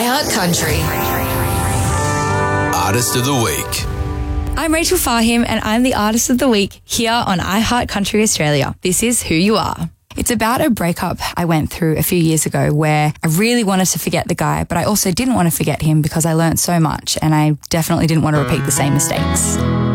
iHeart Country. Artist of the Week. I'm Rachel Fahim and I'm the Artist of the Week here on iHeart Country Australia. This is Who You Are. It's about a breakup I went through a few years ago where I really wanted to forget the guy, but I also didn't want to forget him because I learnt so much and I definitely didn't want to repeat the same mistakes.